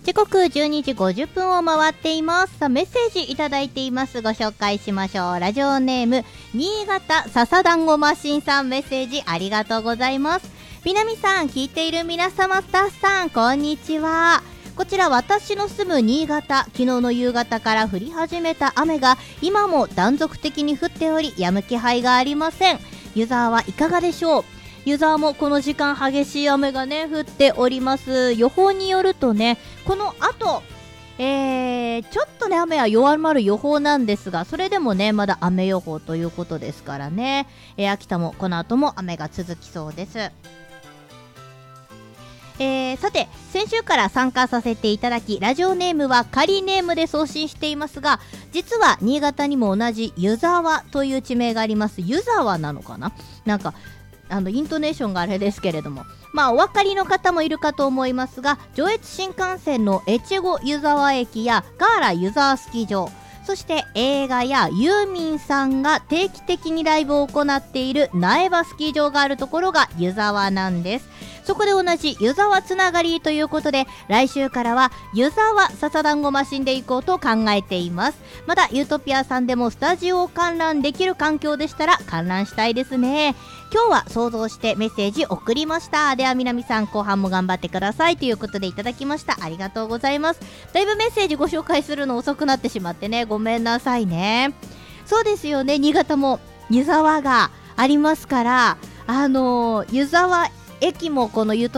時刻12時50分を回っています。さあメッセージいただいています。ご紹介しましょう。ラジオネーム新潟笹団子マシンさん、メッセージありがとうございます。南さん、聞いている皆様、スタッフさん、こんにちは。こちら私の住む新潟、昨日の夕方から降り始めた雨が今も断続的に降っており、止む気配がありません。ユザーはいかがでしょう。ユザーもこの時間激しい雨がね降っております。予報によるとね、この後ちょっとね雨は弱まる予報なんですが、それでもねまだ雨予報ということですからね、秋田もこの後も雨が続きそうです。さて先週から参加させていただき、ラジオネームは仮ネームで送信していますが、実は新潟にも同じ湯沢という地名があります。湯沢なのかな、なんかイントネーションがあれですけれども、お分かりの方もいるかと思いますが、上越新幹線の越後湯沢駅やガーラ湯沢スキー場、そして映画やユーミンさんが定期的にライブを行っている苗場スキー場があるところが湯沢なんです。そこで同じ湯沢つながりということで、来週からは湯沢笹団子マシンで行こうと考えています。まだユートピアさんでもスタジオを観覧できる環境でしたら観覧したいですね。今日は想像してメッセージ送りました。では南さん、後半も頑張ってくださいということでいただきました。ありがとうございます。だいぶメッセージご紹介するの遅くなってしまってね、ごめんなさいね。そうですよね、新潟も湯沢がありますから、湯沢駅もこのユート